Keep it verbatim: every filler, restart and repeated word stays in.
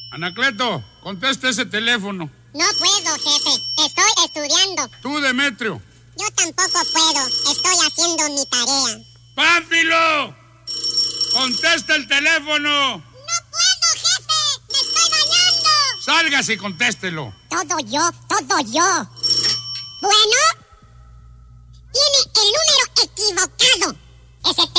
Anacleto, contesta ese teléfono. No puedo, jefe. Estoy estudiando. Tú, Demetrio. Yo tampoco puedo. Estoy haciendo mi tarea. ¡Pánfilo! ¡Contesta el teléfono! ¡No puedo, jefe! ¡Me estoy bañando! ¡Sálgase y contéstelo! Todo yo, todo yo. Bueno, tiene el número equivocado. Ese